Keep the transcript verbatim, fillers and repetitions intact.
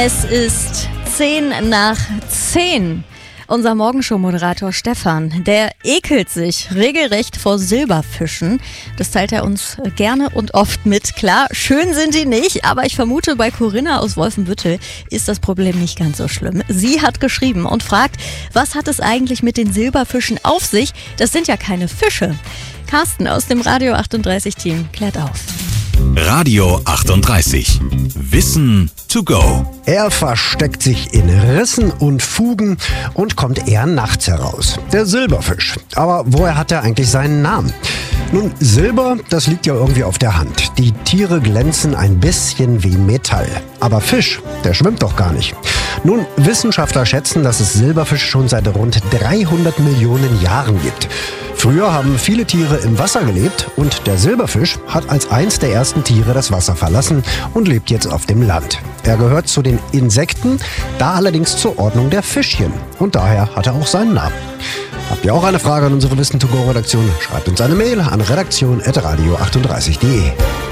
Es ist zehn nach zehn. Unser Morgenshow-Moderator Stefan, der ekelt sich regelrecht vor Silberfischen. Das teilt er uns gerne und oft mit. Klar, schön sind die nicht, aber ich vermute, bei Corinna aus Wolfenbüttel ist das Problem nicht ganz so schlimm. Sie hat geschrieben und fragt, was hat es eigentlich mit den Silberfischen auf sich? Das sind ja keine Fische. Carsten aus dem Radio achtunddreißig Team klärt auf. Radio achtunddreißig. Wissen to go. Er versteckt sich in Rissen und Fugen und kommt eher nachts heraus. Der Silberfisch. Aber woher hat er eigentlich seinen Namen? Nun, Silber, das liegt ja irgendwie auf der Hand. Die Tiere glänzen ein bisschen wie Metall. Aber Fisch, der schwimmt doch gar nicht. Nun, Wissenschaftler schätzen, dass es Silberfische schon seit rund dreihundert Millionen Jahren gibt. Früher haben viele Tiere im Wasser gelebt und der Silberfisch hat als eins der ersten Tiere das Wasser verlassen und lebt jetzt auf dem Land. Er gehört zu den Insekten, da allerdings zur Ordnung der Fischchen und daher hat er auch seinen Namen. Habt ihr auch eine Frage an unsere Wissen to go Redaktion? Schreibt uns eine Mail an redaktion at radio achtunddreißig punkt de.